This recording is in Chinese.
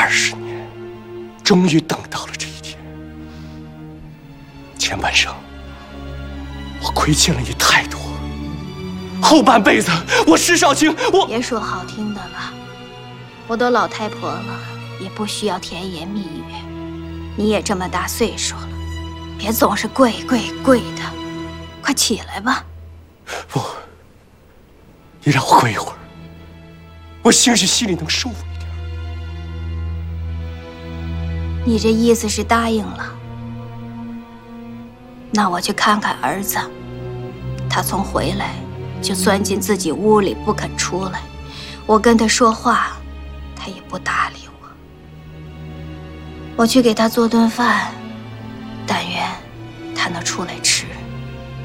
20年，终于等到了这一天。前半生我亏欠了你太多，后半辈子我施少卿，我别说好听的了，我都老太婆了，也不需要甜言蜜语。你也这么大岁数了，别总是跪的，快起来吧。 不，你让我跪一会儿，我兴许心里能舒服一点。 你这意思是答应了？那我去看看儿子，他从回来就钻进自己屋里不肯出来，我跟他说话，他也不搭理我。我去给他做顿饭，但愿他能出来吃。